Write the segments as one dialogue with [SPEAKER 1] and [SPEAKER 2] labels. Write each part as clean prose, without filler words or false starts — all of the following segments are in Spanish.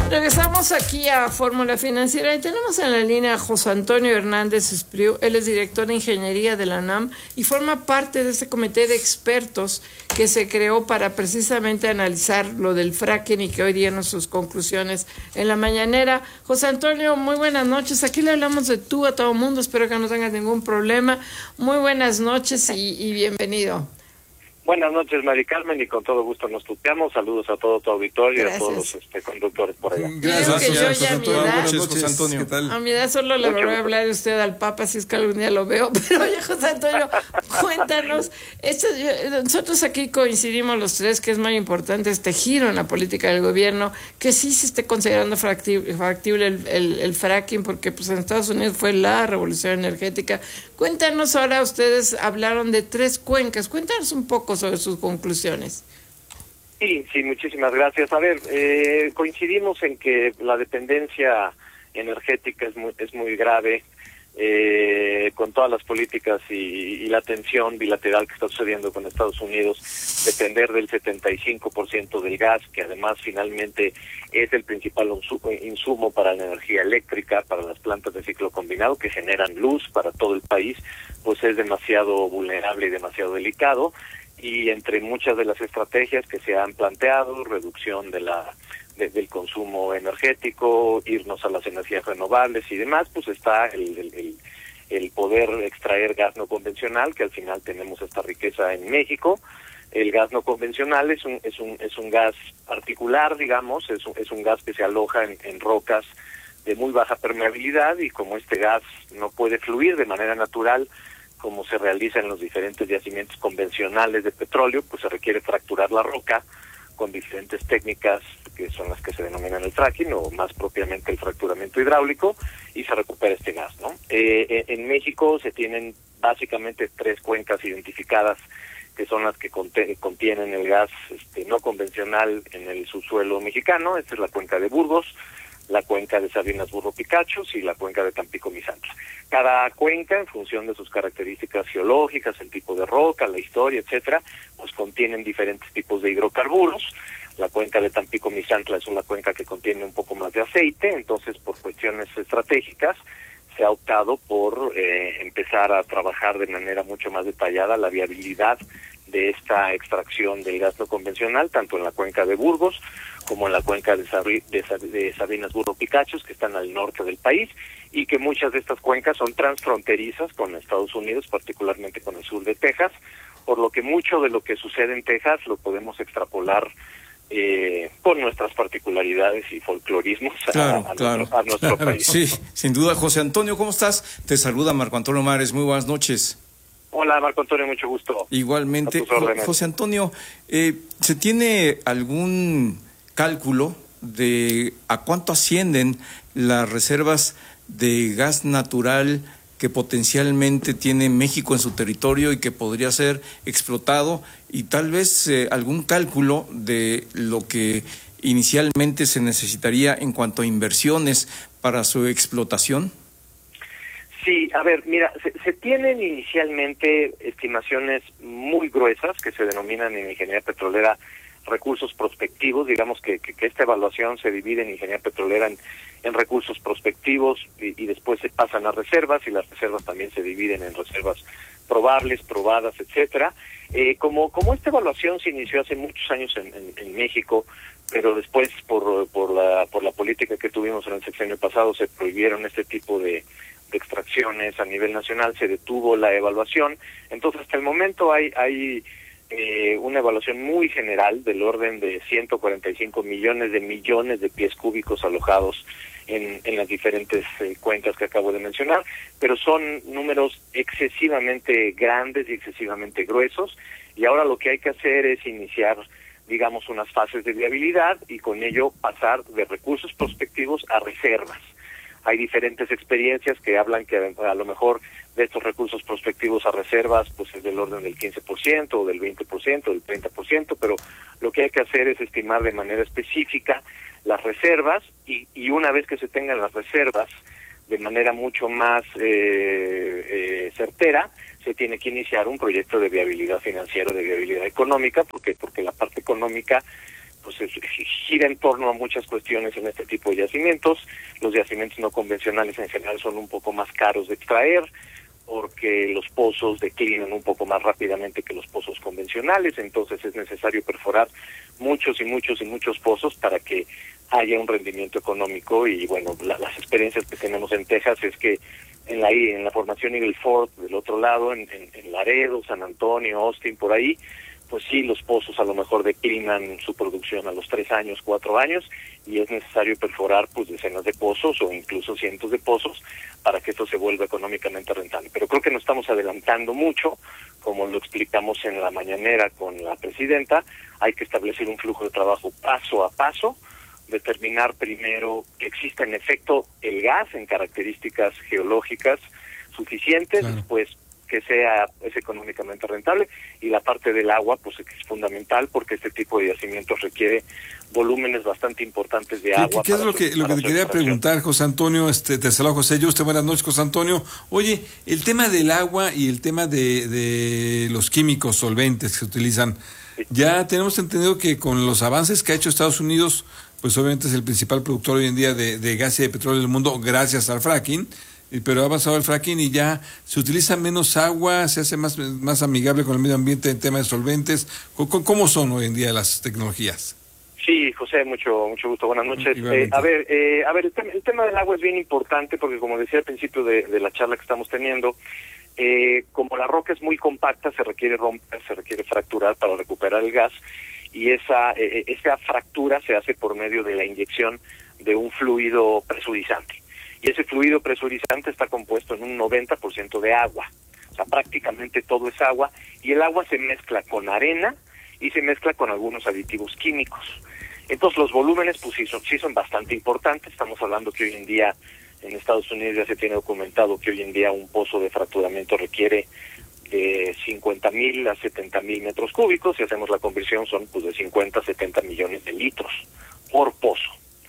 [SPEAKER 1] Regresamos aquí a Fórmula Financiera y tenemos en la línea a José Antonio Hernández Espriu. Él es director de Ingeniería de la UNAM y forma parte de este comité de expertos que se creó para precisamente analizar lo del fracking y que hoy dieron sus conclusiones en la mañanera. José Antonio, muy buenas noches. Aquí le hablamos de tú a todo mundo. Espero que no tengas ningún problema. Muy buenas noches y bienvenido.
[SPEAKER 2] Buenas noches, Mari Carmen, y con todo gusto nos tuteamos. Saludos a todo tu auditorio.
[SPEAKER 1] Gracias.
[SPEAKER 2] Y a todos los conductores por allá.
[SPEAKER 1] Gracias,
[SPEAKER 3] José José Antonio. ¿Qué tal?
[SPEAKER 1] A mi edad solo le volveré a hablar de usted al Papa, si es que algún día lo veo. Pero oye, José Antonio, cuéntanos. Nosotros aquí coincidimos los tres que es muy importante este giro en la política del gobierno, que sí se esté considerando factible el fracking, porque pues en Estados Unidos fue la revolución energética. Cuéntanos ahora, ustedes hablaron de 3 cuencas. Cuéntanos un poco sobre sus conclusiones.
[SPEAKER 2] Sí, muchísimas gracias. A ver, coincidimos en que la dependencia energética es muy grave, con todas las políticas y la tensión bilateral que está sucediendo con Estados Unidos, depender del 75% del gas, que además finalmente es el principal insumo para la energía eléctrica, para las plantas de ciclo combinado que generan luz para todo el país, pues es demasiado vulnerable y demasiado delicado. Y entre muchas de las estrategias que se han planteado, reducción del consumo energético, irnos a las energías renovables y demás, pues está el poder extraer gas no convencional, que al final tenemos esta riqueza en México. El gas no convencional es un gas particular, digamos, es un gas que se aloja en rocas de muy baja permeabilidad, y como este gas no puede fluir de manera natural como se realiza en los diferentes yacimientos convencionales de petróleo, pues se requiere fracturar la roca con diferentes técnicas que son las que se denominan el fracking, o más propiamente el fracturamiento hidráulico, y se recupera este gas, ¿no? En México se tienen básicamente 3 cuencas identificadas, que son las que contienen el gas no convencional en el subsuelo mexicano. Esta es la cuenca de Burgos, la cuenca de Sabinas-Burro-Picachos y la cuenca de Tampico-Misantla. Cada cuenca, en función de sus características geológicas, el tipo de roca, la historia, etcétera, pues contienen diferentes tipos de hidrocarburos. La cuenca de Tampico-Misantla es una cuenca que contiene un poco más de aceite, entonces por cuestiones estratégicas se ha optado por empezar a trabajar de manera mucho más detallada la viabilidad de esta extracción del gas no convencional, tanto en la cuenca de Burgos como en la cuenca de Sabinas-Burro-Picachos, que están al norte del país, y que muchas de estas cuencas son transfronterizas con Estados Unidos, particularmente con el sur de Texas, por lo que mucho de lo que sucede en Texas lo podemos extrapolar con nuestras particularidades y folclorismos a nuestro país.
[SPEAKER 3] Sí, sin duda. José Antonio, ¿cómo estás? Te saluda Marco Antonio Mares, muy buenas noches.
[SPEAKER 2] Hola, Marco Antonio, mucho gusto.
[SPEAKER 3] Igualmente. José Antonio, ¿se tiene algún cálculo de a cuánto ascienden las reservas de gas natural que potencialmente tiene México en su territorio y que podría ser explotado, y tal vez algún cálculo de lo que inicialmente se necesitaría en cuanto a inversiones para su explotación?
[SPEAKER 2] Sí, a ver, mira, se tienen inicialmente estimaciones muy gruesas que se denominan en ingeniería petrolera recursos prospectivos. Digamos que esta evaluación se divide en ingeniería petrolera en recursos prospectivos y después se pasan a reservas, y las reservas también se dividen en reservas probables, probadas, etcétera. Como esta evaluación se inició hace muchos años en México, pero después por la política que tuvimos en el sexenio pasado se prohibieron este tipo de extracciones a nivel nacional, se detuvo la evaluación. Entonces hasta el momento hay una evaluación muy general del orden de 145 millones de pies cúbicos alojados en las diferentes cuencas que acabo de mencionar, pero son números excesivamente grandes y excesivamente gruesos, y ahora lo que hay que hacer es iniciar, digamos, unas fases de viabilidad y con ello pasar de recursos prospectivos a reservas. Hay diferentes experiencias que hablan que a lo mejor de estos recursos prospectivos a reservas pues es del orden del 15% o del 20% o del 30%, pero lo que hay que hacer es estimar de manera específica las reservas y una vez que se tengan las reservas de manera mucho más certera, se tiene que iniciar un proyecto de viabilidad financiera, de viabilidad económica, porque la parte económica pues gira en torno a muchas cuestiones en este tipo de yacimientos. Los yacimientos no convencionales en general son un poco más caros de extraer, porque los pozos declinan un poco más rápidamente que los pozos convencionales, entonces es necesario perforar muchos y muchos y muchos pozos para que haya un rendimiento económico. Y bueno, las experiencias que tenemos en Texas es que en la formación Eagle Ford, del otro lado, en Laredo, San Antonio, Austin, por ahí, pues sí, los pozos a lo mejor declinan su producción a los 3 años, 4 años, y es necesario perforar pues decenas de pozos o incluso cientos de pozos para que esto se vuelva económicamente rentable. Pero creo que nos estamos adelantando mucho, como lo explicamos en la mañanera con la presidenta. Hay que establecer un flujo de trabajo paso a paso, determinar primero que exista en efecto el gas en características geológicas suficientes, claro. Después que es económicamente rentable, y la parte del agua pues es fundamental, porque este tipo de yacimientos requiere volúmenes bastante importantes de agua.
[SPEAKER 4] ¿Qué es lo que te quería preguntar, José Antonio? Te saludo, José Yuste, buenas noches, José Antonio. Oye, el tema del agua y el tema de los químicos solventes que se utilizan, sí. Ya tenemos entendido que con los avances que ha hecho Estados Unidos, pues obviamente es el principal productor hoy en día de gas y de petróleo del mundo gracias al fracking, pero ha avanzado el fracking y ya se utiliza menos agua, se hace más amigable con el medio ambiente en temas de solventes. ¿Cómo son hoy en día las tecnologías?
[SPEAKER 2] Sí, José, mucho gusto, buenas noches. El tema del agua es bien importante porque, como decía al principio de la charla que estamos teniendo, como la roca es muy compacta, se requiere romper, se requiere fracturar para recuperar el gas, y esa fractura se hace por medio de la inyección de un fluido presurizante. Y ese fluido presurizante está compuesto en un 90% de agua. O sea, prácticamente todo es agua, y el agua se mezcla con arena y se mezcla con algunos aditivos químicos. Entonces los volúmenes pues sí son bastante importantes. Estamos hablando que hoy en día en Estados Unidos ya se tiene documentado que hoy en día un pozo de fracturamiento requiere de 50,000 a 70,000 metros cúbicos. Si hacemos la conversión son pues de 50 a 70 millones de litros por pozo.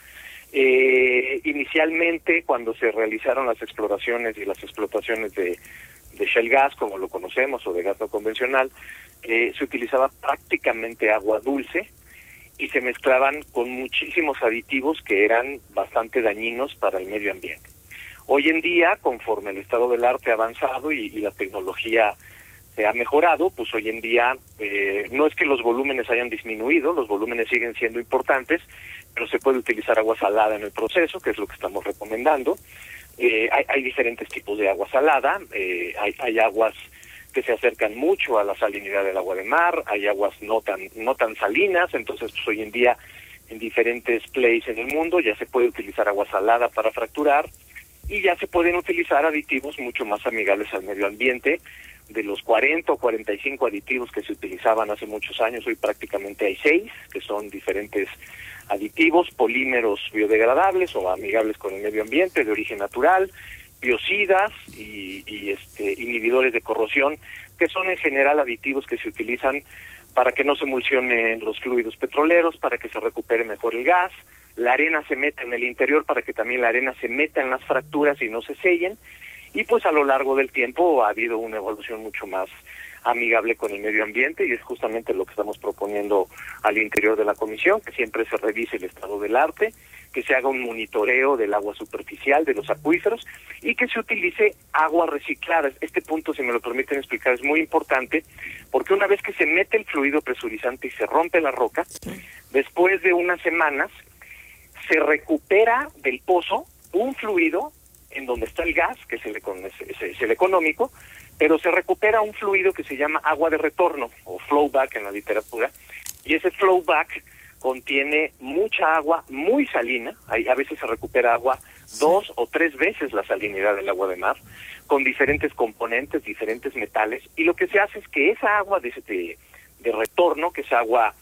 [SPEAKER 2] Inicialmente, cuando se realizaron las exploraciones y las explotaciones de shale gas, como lo conocemos, o de gas no convencional, se utilizaba prácticamente agua dulce y se mezclaban con muchísimos aditivos que eran bastante dañinos para el medio ambiente. Hoy en día, conforme el estado del arte ha avanzado y la tecnología se ha mejorado, pues hoy en día no es que los volúmenes hayan disminuido, los volúmenes siguen siendo importantes, pero se puede utilizar agua salada en el proceso, que es lo que estamos recomendando. Hay diferentes tipos de agua salada, hay aguas que se acercan mucho a la salinidad del agua de mar, hay aguas no tan salinas. Entonces pues hoy en día en diferentes places en el mundo ya se puede utilizar agua salada para fracturar, y ya se pueden utilizar aditivos mucho más amigables al medio ambiente. De los 40 o 45 aditivos que se utilizaban hace muchos años, hoy prácticamente hay 6, que son diferentes aditivos, polímeros biodegradables o amigables con el medio ambiente, de origen natural, biocidas y inhibidores de corrosión, que son en general aditivos que se utilizan para que no se emulsionen los fluidos petroleros, para que se recupere mejor el gas. La arena se mete en el interior para que también la arena se meta en las fracturas y no se sellen. Y pues a lo largo del tiempo ha habido una evolución mucho más amigable con el medio ambiente, y es justamente lo que estamos proponiendo al interior de la comisión, que siempre se revise el estado del arte, que se haga un monitoreo del agua superficial, de los acuíferos, y que se utilice agua reciclada. Este punto, si me lo permiten explicar, es muy importante, porque una vez que se mete el fluido presurizante y se rompe la roca, después de unas semanas se recupera del pozo un fluido en donde está el gas, que es el económico, pero se recupera un fluido que se llama agua de retorno, o flowback en la literatura, y ese flowback contiene mucha agua muy salina. A veces se recupera agua 2 o 3 veces la salinidad del agua de mar, con diferentes componentes, diferentes metales, y lo que se hace es que esa agua de retorno, que es agua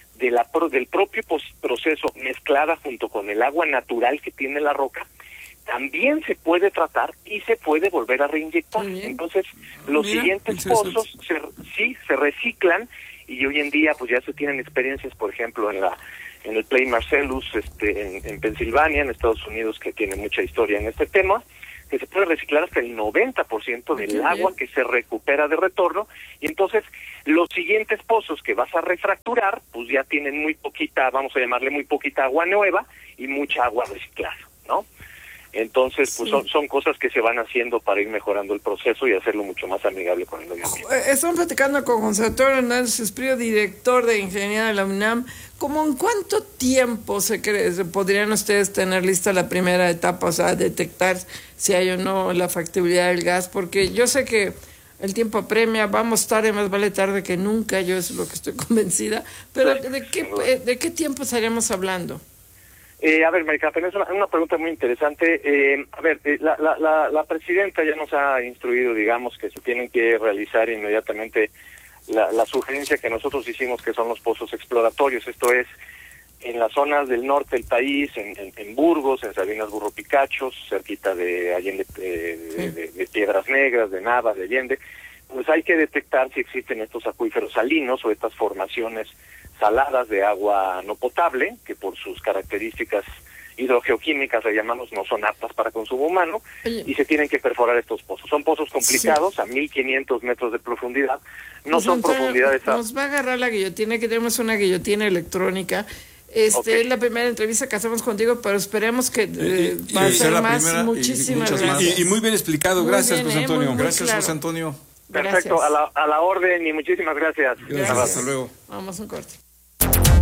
[SPEAKER 2] del propio proceso mezclada junto con el agua natural que tiene la roca, también se puede tratar y se puede volver a reinyectar. Entonces, los siguientes pozos se reciclan, y hoy en día pues ya se tienen experiencias, por ejemplo, en el Plain Marcellus en Pensilvania, en Estados Unidos, que tiene mucha historia en este tema. que se puede reciclar hasta el 90% del agua que se recupera de retorno, y entonces los siguientes pozos que vas a refracturar, pues ya tienen muy poquita, vamos a llamarle muy poquita agua nueva y mucha agua reciclada, ¿no? Entonces, pues son cosas que se van haciendo para ir mejorando el proceso y hacerlo mucho más amigable con el medio ambiente.
[SPEAKER 1] Estamos platicando con José Antonio Hernández Espriu, director de Ingeniería de la UNAM. ¿Cómo en cuánto tiempo podrían ustedes tener lista la primera etapa, o sea, detectar si hay o no la factibilidad del gas? Porque yo sé que el tiempo apremia, vamos tarde, más vale tarde que nunca, yo es lo que estoy convencida, pero ¿de qué tiempo estaríamos hablando?
[SPEAKER 2] A ver, Marica, es una pregunta muy interesante. La presidenta ya nos ha instruido, digamos, que se tienen que realizar inmediatamente la sugerencia que nosotros hicimos, que son los pozos exploratorios. Esto es, en las zonas del norte del país, en Burgos, en Sabinas Burro-Picachos, cerquita de Allende, de Piedras Negras, de Nava, de Allende, pues hay que detectar si existen estos acuíferos salinos o estas formaciones saladas de agua no potable, que por sus características hidrogeoquímicas, le llamamos, no son aptas para consumo humano, y se tienen que perforar estos pozos. Son pozos complicados, a 1.500 metros de profundidad, no son profundidades...
[SPEAKER 1] Nos va a agarrar la guillotina, que tenemos una guillotina electrónica. Es la primera entrevista que hacemos contigo, pero esperemos que va a ser más. Muchísimas gracias.
[SPEAKER 4] Y muy bien explicado, gracias, José Antonio.
[SPEAKER 3] Gracias,
[SPEAKER 1] claro.
[SPEAKER 3] José Antonio.
[SPEAKER 2] Perfecto, a la orden y muchísimas gracias.
[SPEAKER 3] Hasta luego.
[SPEAKER 1] Vamos a un corte.